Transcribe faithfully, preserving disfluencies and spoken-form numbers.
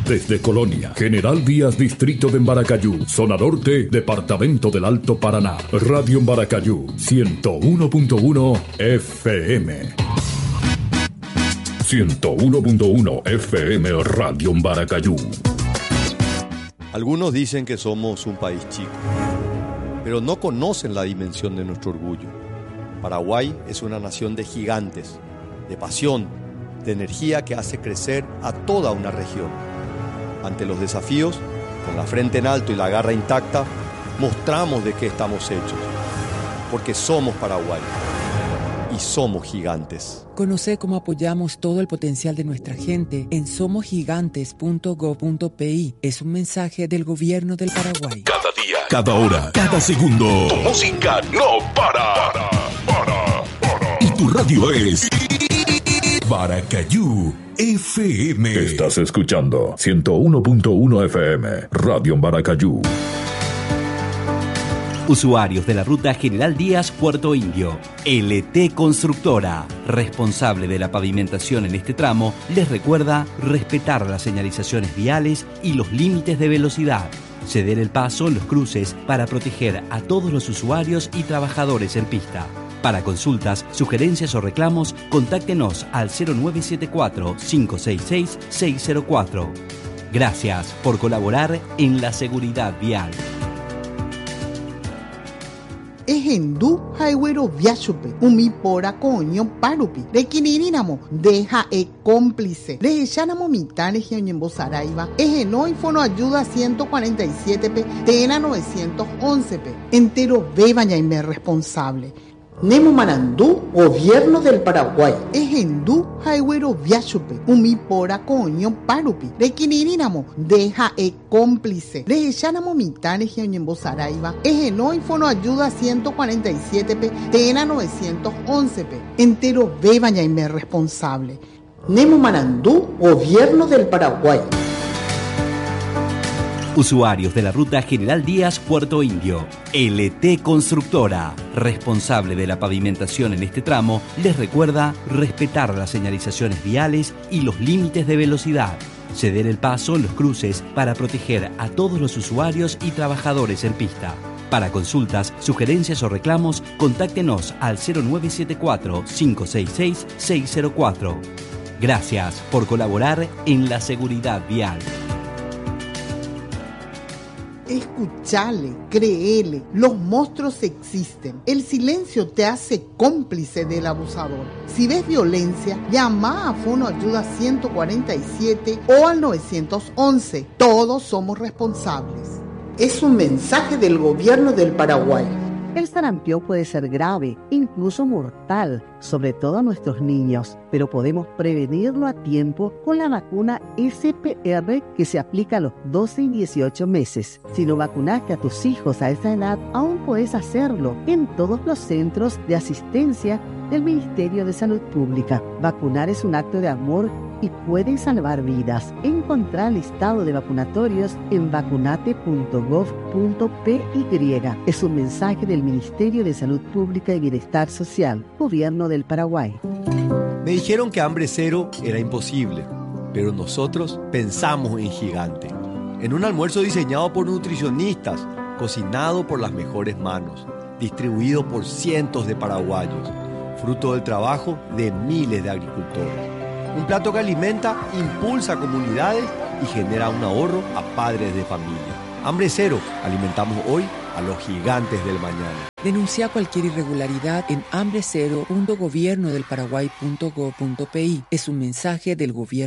Desde Colonia, General Díaz, Distrito de Embaracayú, Zona Norte, Departamento del Alto Paraná. Radio Embaracayú, ciento uno punto uno F M. ciento uno punto uno F M Radio Embaracayú. Algunos dicen que somos un país chico, pero no conocen la dimensión de nuestro orgullo. Paraguay es una nación de gigantes, de pasión, de energía que hace crecer a toda una región. Ante los desafíos, con la frente en alto y la garra intacta, mostramos de qué estamos hechos, porque somos Paraguay y somos gigantes. Conoce cómo apoyamos todo el potencial de nuestra gente en somos gigantes punto gob punto pi. Es un mensaje del gobierno del Paraguay. Cada día, cada hora, cada segundo, tu música no para. Para, para, para. Y tu radio es Embaracayú F M. Estás escuchando ciento uno punto uno F M, Radio Embaracayú. Usuarios de la ruta General Díaz Puerto Indio, L T Constructora, responsable de la pavimentación en este tramo, les recuerda respetar las señalizaciones viales y los límites de velocidad, ceder el paso en los cruces para proteger a todos los usuarios y trabajadores en pista. Para consultas, sugerencias o reclamos, contáctenos al cero nueve siete cuatro, cinco seis seis, seis cero cuatro. Gracias por colaborar en la seguridad vial. Ejendu haiwero viachupe, umi pora coño parupi, de quinirinamo, deja e cómplice, de echanamo mitane geoñembo saraiva, ejeno y fono ayuda ciento cuarenta y siete pe, tena novecientos once pe, entero bebaña y me responsable. Nemo Marandú, Gobierno del Paraguay. Ejendu haiwero viachupe, umi pora coño parupi, de quinirinamo, deja e cómplice, de echanamo mitane geoñembo saraiva, ejeno y fono ayuda ciento cuarenta y siete pe, tena novecientos once pe, entero bebaña y me responsable. Nemo Marandú, Gobierno del Paraguay. Usuarios de la ruta General Díaz Puerto Indio, L T Constructora, responsable de la pavimentación en este tramo, les recuerda respetar las señalizaciones viales y los límites de velocidad, ceder el paso en los cruces para proteger a todos los usuarios y trabajadores en pista. Para consultas, sugerencias o reclamos, contáctenos al cero nueve siete cuatro, cinco seis seis, seis cero cuatro. Gracias por colaborar en la seguridad vial. Escuchale, créele, los monstruos existen. El silencio te hace cómplice del abusador. Si ves violencia, llama a Fono Ayuda ciento cuarenta y siete o al novecientos once. Todos somos responsables. Es un mensaje del gobierno del Paraguay. El sarampión puede ser grave, incluso mortal, sobre todo a nuestros niños, pero podemos prevenirlo a tiempo con la vacuna S P R que se aplica a los doce y dieciocho meses. Si no vacunaste a tus hijos a esa edad, aún puedes hacerlo en todos los centros de asistencia del Ministerio de Salud Pública. Vacunar es un acto de amor y pueden salvar vidas. Encontrá el listado de vacunatorios en vacunate punto gob punto pi. Es un mensaje del Ministerio de Salud Pública y Bienestar Social, Gobierno del Paraguay. Me dijeron que hambre cero era imposible, pero nosotros pensamos en gigante. En un almuerzo diseñado por nutricionistas, cocinado por las mejores manos, distribuido por cientos de paraguayos, fruto del trabajo de miles de agricultores. Un plato que alimenta, impulsa comunidades y genera un ahorro a padres de familia. Hambre cero, alimentamos hoy a los gigantes del mañana. Denuncia cualquier irregularidad en hambre cero punto gobierno del paraguay punto gob punto pi. Es un mensaje del gobierno